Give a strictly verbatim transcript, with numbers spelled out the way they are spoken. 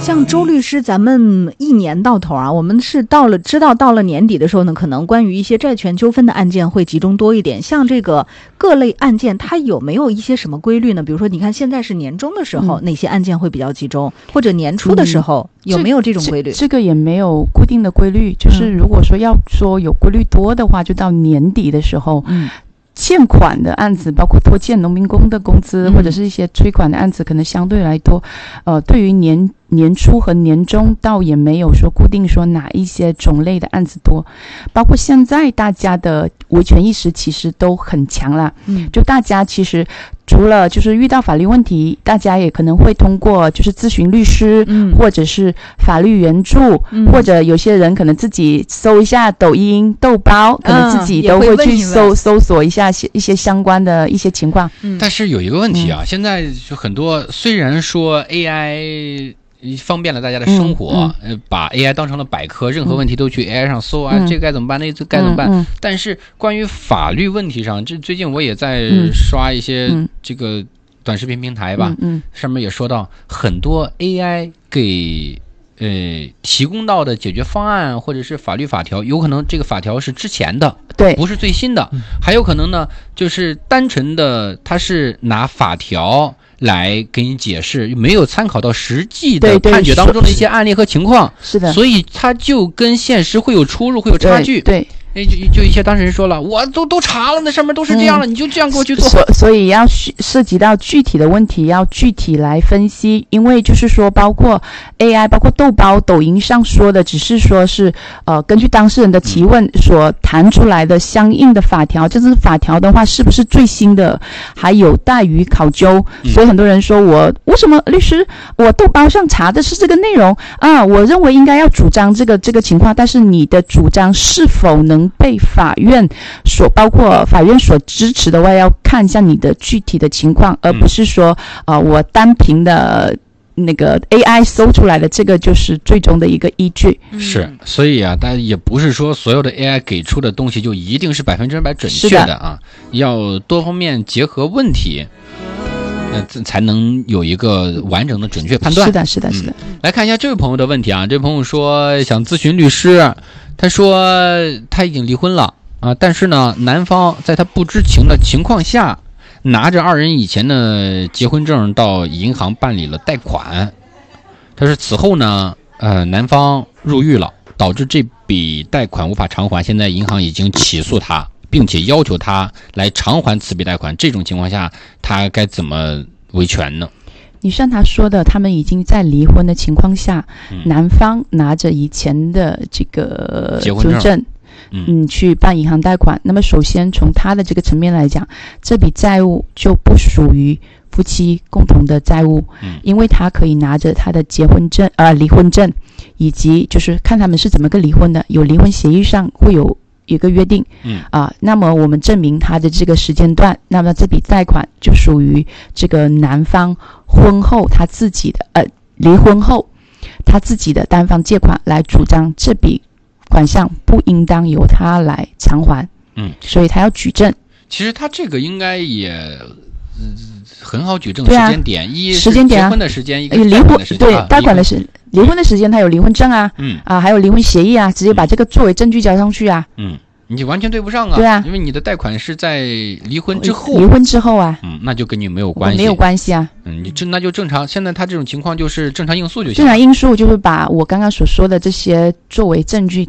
像周律师，咱们一年到头啊，我们是到了知道到了年底的时候呢，可能关于一些债权纠纷的案件会集中多一点。像这个各类案件，它有没有一些什么规律呢？比如说，你看现在是年终的时候，嗯、哪些案件会比较集中，或者年初的时候、嗯、有没有这种规律？ 这, 这个也没有固定的规律，就是如果说要说有规律多的话，就到年底的时候。嗯，欠款的案子，包括拖欠农民工的工资、嗯、或者是一些催款的案子，可能相对来多。呃，对于年年初和年终，倒也没有说固定说哪一些种类的案子多。包括现在大家的维权意识其实都很强啦。嗯，就大家其实除了就是遇到法律问题，大家也可能会通过就是咨询律师，嗯，或者是法律援助，嗯，或者有些人可能自己搜一下抖音、豆包，可能自己都会去搜、嗯、搜索一下一些相关的一些情况。 嗯，但是有一个问题啊，嗯、现在就很多虽然说 A I。方便了大家的生活、嗯嗯、把 A I 当成了百科，任何问题都去 A I 上搜啊、嗯、这个该怎么办，那个该怎么办、嗯嗯、但是关于法律问题上，这最近我也在刷一些这个短视频平台吧、嗯嗯、上面也说到很多 A I 给呃提供到的解决方案或者是法律法条，有可能这个法条是之前的， 对， 不是最新的、嗯、还有可能呢就是单纯的它是拿法条来给你解释，没有参考到实际的判决当中的一些案例和情况， 是的， 所以它就跟现实会有出入，会有差距。 对， 对就, 就一些当事人说了，我都都查了，那上面都是这样了、嗯、你就这样给我去做。 所所以要涉及到具体的问题，要具体来分析，因为就是说，包括 A I， 包括豆包、抖音上说的，只是说是呃根据当事人的提问所弹出来的相应的法条，这是法条的话是不是最新的，还有待于考究。嗯、所以很多人说我为什么律师，我豆包上查的是这个内容啊，我认为应该要主张这个这个情况，但是你的主张是否能被法院所包括法院所支持的话，要看一下你的具体的情况，而不是说呃我单凭的那个 A I 搜出来的这个就是最终的一个依据。 是，所以啊，但也不是说所有的 A I 给出的东西就一定是百分之百准确的啊，要多方面结合问题，呃，才能有一个完整的准确判断。 是的，是的，是的、 嗯。来看一下这位朋友的问题啊，这位朋友说想咨询律师，他说他已经离婚了啊，但是呢，男方在他不知情的情况下，拿着二人以前的结婚证到银行办理了贷款。他说此后呢，呃，男方入狱了，导致这笔贷款无法偿还，现在银行已经起诉他，并且要求他来偿还此笔贷款。这种情况下，他该怎么维权呢？ 你像他说的，他们已经在离婚的情况下，嗯、男方拿着以前的这个结婚证， 嗯, 嗯，去办银行贷款。那么首先从他的这个层面来讲，这笔债务就不属于夫妻共同的债务，嗯，因为他可以拿着他的结婚证呃离婚证，以及就是看他们是怎么个离婚的，有离婚协议上会有一个约定，嗯啊，那么我们证明他的这个时间段，那么这笔贷款就属于这个男方婚后他自己的呃离婚后他自己的单方借款来主张这笔款项不应当由他来偿还，嗯，所以他要举证。 其实他这个应该也、呃、很好举证，时间点、啊、一时间点、啊、 结婚的时间，一个离婚的时间，对，贷款的时离婚的时间，他有离婚证啊，嗯啊，还有离婚协议啊，直接把这个作为证据交上去啊， 嗯，你完全对不上啊， 对啊， 因为你的贷款是在离婚之后， 离婚之后啊， 嗯，那就跟你没有关系， 没有关系啊， 嗯，你这那就正常。现在他这种情况就是正常应诉就行了， 正常应诉就是把我刚刚所说的这些作为证据